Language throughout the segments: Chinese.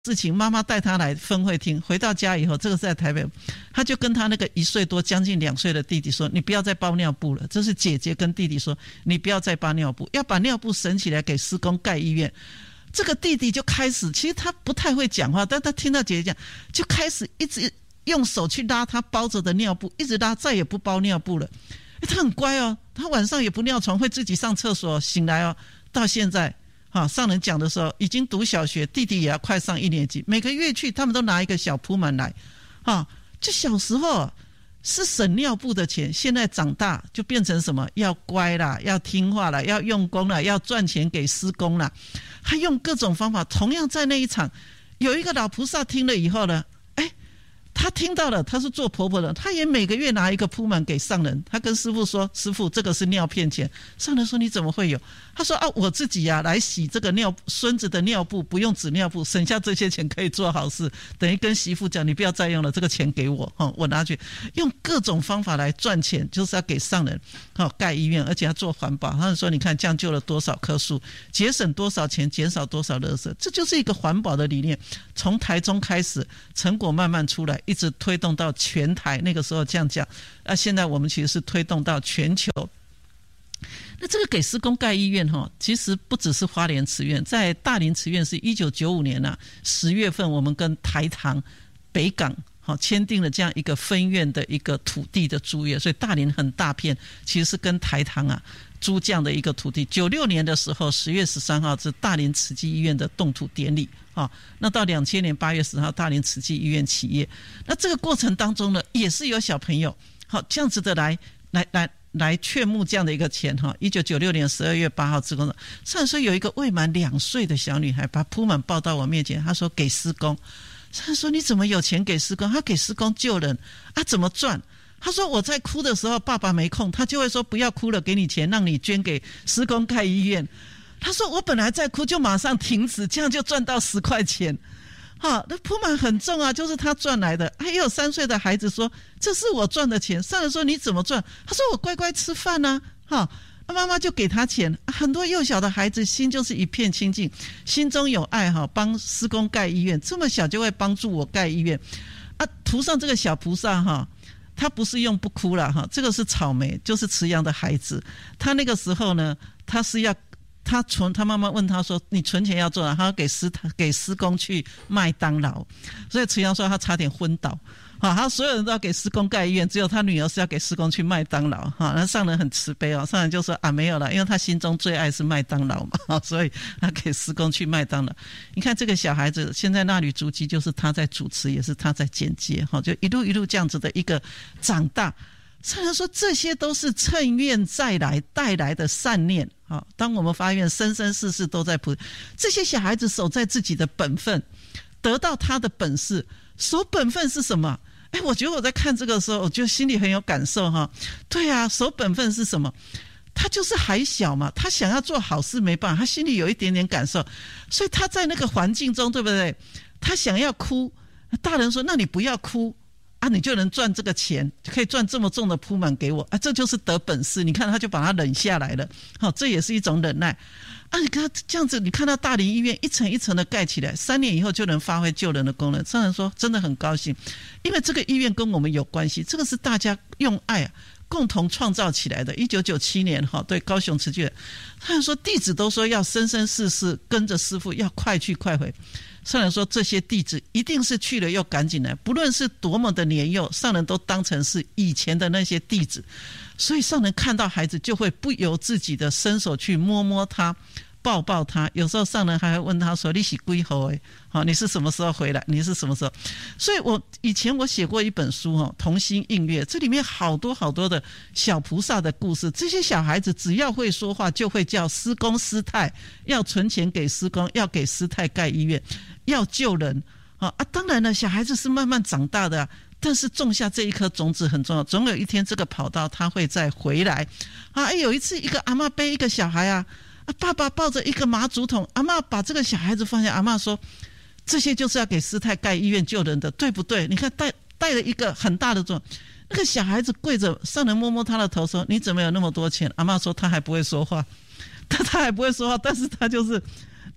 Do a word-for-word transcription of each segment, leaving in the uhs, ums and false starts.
事情，妈妈带他来分会厅，回到家以后，这个是在台北，他就跟他那个一岁多将近两岁的弟弟说，你不要再包尿布了，这是姐姐跟弟弟说，你不要再包尿布，要把尿布省起来给施工盖医院。这个弟弟就开始，其实他不太会讲话，但他听到姐姐讲，就开始一直用手去拉他包着的尿布，一直拉，再也不包尿布了。他很乖哦，他晚上也不尿床，会自己上厕所，醒来哦，到现在啊，上人讲的时候已经读小学，弟弟也要快上一年级，每个月去他们都拿一个小铺满来啊，就小时候是省尿布的钱，现在长大就变成什么，要乖啦，要听话啦，要用功啦，要赚钱给施工啦，他用各种方法。同样在那一场，有一个老菩萨听了以后呢，他听到了，他是做婆婆的，他也每个月拿一个铺满给上人。他跟师父说，师父这个是尿片钱。上人说你怎么会有？他说啊，我自己呀、啊、来洗这个尿孙子的尿布，不用纸尿布，省下这些钱可以做好事。等于跟媳妇讲，你不要再用了，这个钱给我、哦、我拿去用各种方法来赚钱，就是要给上人、哦、盖医院，而且要做环保。他说你看这样救了多少棵树，节省多少钱，减少多少垃圾，这就是一个环保的理念。从台中开始，成果慢慢出来，一直推动到全台，那个时候这样讲，那、啊、现在我们其实是推动到全球。那这个给施工盖医院哈，其实不只是花莲慈院，在大林慈院是一九九五年啊十月份，我们跟台糖北港好签订了这样一个分院的一个土地的租约，所以大林很大片其实是跟台糖啊租这样的一个土地。九六年的时候，十月十三号是大林慈济医院的动土典礼啊。那到两千年八月十号，大林慈济医院起业。那这个过程当中呢，也是有小朋友好这样子的来来来来劝募这样的一个钱哈。一九九六年十二月八号，志工上说有一个未满两岁的小女孩把铺满抱到我面前，她说给施工。上说你怎么有钱给施工？她给施工救人啊，怎么赚？他说我在哭的时候爸爸没空，他就会说不要哭了，给你钱让你捐给施工盖医院。他说我本来在哭就马上停止，这样就赚到十块钱。哈，那铺满很重啊，就是他赚来的。还有三岁的孩子说这是我赚的钱。上人说你怎么赚？他说我乖乖吃饭啊。哈，妈妈就给他钱。很多幼小的孩子心就是一片清净，心中有爱哈，帮施工盖医院，这么小就会帮助我盖医院啊。涂上这个小菩萨哈，他不是用不哭了哈，这个是草莓，就是慈阳的孩子。他那个时候呢，他是要他存，他妈妈问他说：“你存钱要做啊？”他要给施给施工去麦当劳，所以慈阳说他差点昏倒。好，他所有人都要给施工盖医院，只有他女儿是要给施工去麦当劳。哈，那上人很慈悲哦，上人就说啊没有了，因为他心中最爱是麦当劳嘛，所以他给施工去麦当劳。你看这个小孩子现在那旅足迹，就是他在主持，也是他在剪接，哈，就一路一路这样子的一个长大。上人说这些都是趁愿再来带来的善念。好，当我们发愿生生世世都在菩萨，这些小孩子守在自己的本分，得到他的本事。守本分是什么？哎，我觉得我在看这个时候，我就心里很有感受哈。对啊，守本分是什么？他就是还小嘛，他想要做好事没办法，他心里有一点点感受，所以他在那个环境中，对不对？他想要哭，大人说：“那你不要哭啊，你就能赚这个钱，可以赚这么重的铺满给我啊，这就是得本事。”你看，他就把他忍下来了，好，这也是一种忍耐啊。你看这样子，你看到大林医院一层一层的盖起来，三年以后就能发挥救人的功能。上人说真的很高兴，因为这个医院跟我们有关系，这个是大家用爱啊共同创造起来的。一九九七年哈，对高雄慈济人，他说弟子都说要生生世世跟着师父，要快去快回。上人说这些弟子一定是去了又赶紧来，不论是多么的年幼，上人都当成是以前的那些弟子，所以上人看到孩子就会不由自己的伸手去摸摸他，抱抱他。有时候上人还会问他说：“你是几号的？好，你是什么时候回来？你是什么时候？”所以我以前我写过一本书哦，《同心应乐》，这里面好多好多的小菩萨的故事。这些小孩子只要会说话，就会叫施工师太，要存钱给施工，要给师太盖医院，要救人啊！当然了，小孩子是慢慢长大的啊。但是种下这一颗种子很重要，总有一天这个跑道他会再回来啊！有一次一个阿嬷背一个小孩啊，啊爸爸抱着一个麻竹筒，阿嬷把这个小孩子放下，阿嬷说：“这些就是要给师太盖医院救人的，对不对？”你看带带了一个很大的种，那个小孩子跪着，上人摸摸他的头说：“你怎么有那么多钱？”阿嬷说：“他还不会说话，他他还不会说话，但是他就是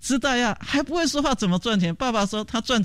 知道呀，还不会说话怎么赚钱？爸爸说他赚